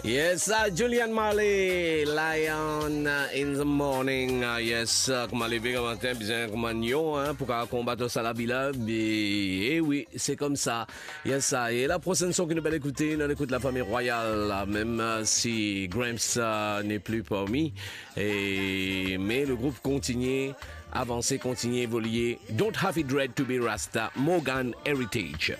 Yes, Julian Marley, Lion in the morning. Yes, comment lever un matin, bien comme un lion, hein, pour combattre ça la bila. Et oui, c'est comme ça. Yes, ça. Et la prochaine son que nous allons écouter, nous écoute la famille royale, même si Gramps n'est plus parmi. Mais le groupe continue, avancer, continue, évoluer. Don't have it dread to be Rasta, Morgan Heritage.